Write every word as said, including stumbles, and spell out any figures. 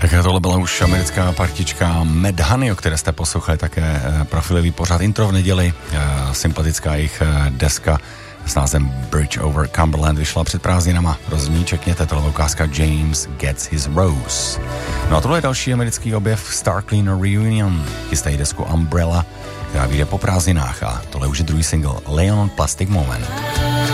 Tak tohle byla už americká partička Mad Honey, o které jste poslouchali také profilový pořad Intro v neděli. Sympatická jejich deska s názvem Bridge over Cumberland vyšla před prázdninama. Rozumí, čekněte, tohle ukázka James Gets His Rose. No a tohle je další americký objev Star Cleaner Reunion. Chystají desku Umbrella, která vyjde po prázdninách, a tohle už je druhý single Leon Plastic Moment.